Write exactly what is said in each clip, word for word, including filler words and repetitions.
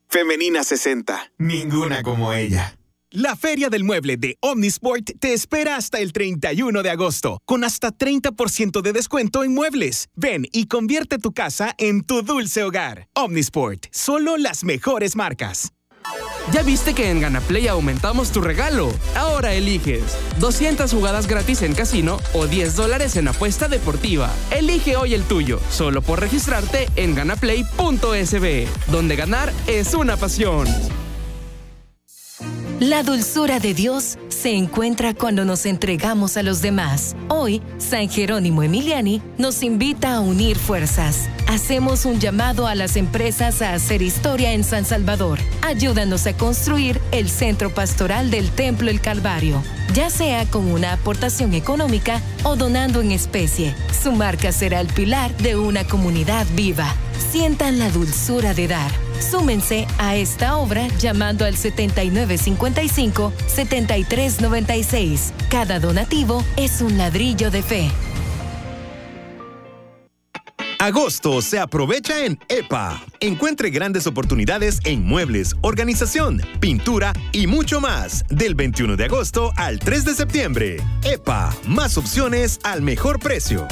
Femenina sesenta. Ninguna como ella. La Feria del Mueble de Omnisport te espera hasta el treinta y uno de agosto, con hasta treinta por ciento de descuento en muebles. Ven y convierte tu casa en tu dulce hogar. Omnisport, solo las mejores marcas. ¿Ya viste que en Ganaplay aumentamos tu regalo? Ahora eliges doscientas jugadas gratis en casino o diez dólares en apuesta deportiva. Elige hoy el tuyo, solo por registrarte en ganaplay punto es be, donde ganar es una pasión. La dulzura de Dios se encuentra cuando nos entregamos a los demás. Hoy, San Jerónimo Emiliani nos invita a unir fuerzas. Hacemos un llamado a las empresas a hacer historia en San Salvador. Ayúdanos a construir el centro pastoral del Templo El Calvario, ya sea con una aportación económica o donando en especie. Su marca será el pilar de una comunidad viva. Sientan la dulzura de dar. Súmense a esta obra llamando al setenta y nueve cincuenta y cinco, setenta y tres noventa y seis. Cada donativo es un ladrillo de fe. Agosto se aprovecha en E P A. Encuentre grandes oportunidades en muebles, organización, pintura y mucho más. Del veintiuno de agosto al tres de septiembre. E P A, más opciones al mejor precio.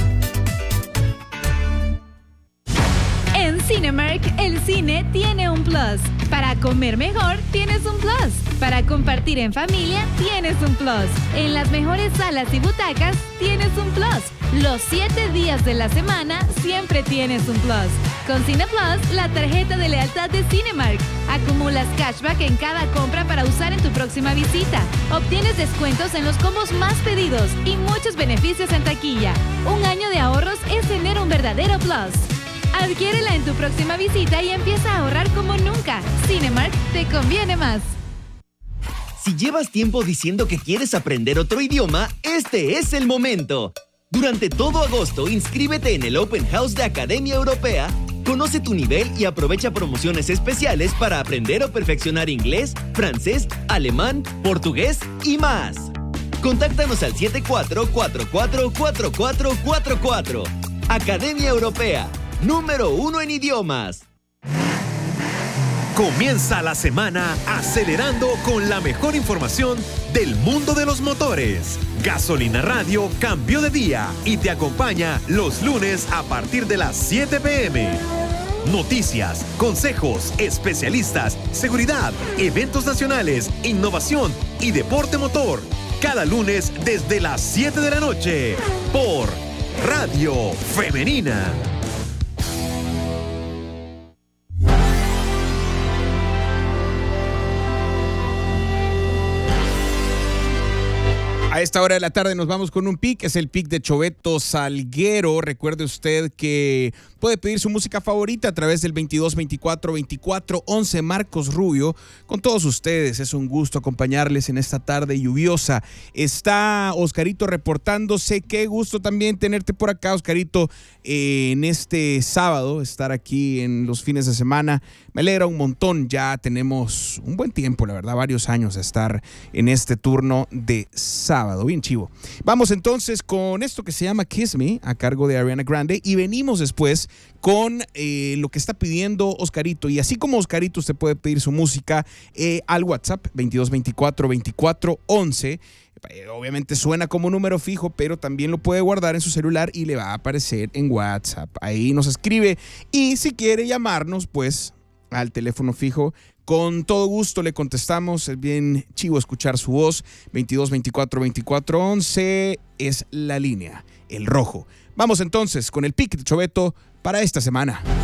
En Cinemark, el cine tiene un plus. Para comer mejor, tienes un plus. Para compartir en familia, tienes un plus. En las mejores salas y butacas, tienes un plus. Los siete días de la semana, siempre tienes un plus. Con Cine Plus, la tarjeta de lealtad de Cinemark. Acumulas cashback en cada compra para usar en tu próxima visita. Obtienes descuentos en los combos más pedidos y muchos beneficios en taquilla. Un año de ahorros es tener un verdadero plus. Adquiérela en tu próxima visita y empieza a ahorrar como nunca. Cinemark te conviene más. Si llevas tiempo diciendo que quieres aprender otro idioma, este es el momento. Durante todo agosto, inscríbete en el Open House de Academia Europea, conoce tu nivel y aprovecha promociones especiales para aprender o perfeccionar inglés, francés, alemán, portugués y más. Contáctanos al siete cuatro cuatro cuatro cuatro cuatro cuatro cuatro. Academia Europea, número uno en idiomas. Comienza la semana acelerando con la mejor información del mundo de los motores. Gasolina Radio cambió de día y te acompaña los lunes a partir de las siete pe eme. Noticias, consejos, especialistas, seguridad, eventos nacionales, innovación y deporte motor. Cada lunes desde las siete de la noche por Radio Femenina. A esta hora de la tarde nos vamos con un pick, es el pick de Choveto Salguero. Recuerde usted que puede pedir su música favorita a través del veintidós veinticuatro veinticuatro once. Marcos Rubio, con todos ustedes, es un gusto acompañarles en esta tarde lluviosa. Está Oscarito reportándose, qué gusto también tenerte por acá, Oscarito, eh, en este sábado, estar aquí en los fines de semana. Me alegra un montón, ya tenemos un buen tiempo, la verdad, varios años de estar en este turno de sábado. Bien chivo. Vamos entonces con esto que se llama Kiss Me, a cargo de Ariana Grande, y venimos después con eh, lo que está pidiendo Oscarito. Y así como Oscarito, usted puede pedir su música eh, al WhatsApp veintidós veinticuatro veinticuatro once. Obviamente suena como número fijo, pero también lo puede guardar en su celular y le va a aparecer en WhatsApp. Ahí nos escribe, y si quiere llamarnos, pues al teléfono fijo, con todo gusto le contestamos. Es bien chivo escuchar su voz. veintidós veinticuatro veinticuatro once es la línea, el rojo. Vamos entonces con el pick de Choveto para esta semana.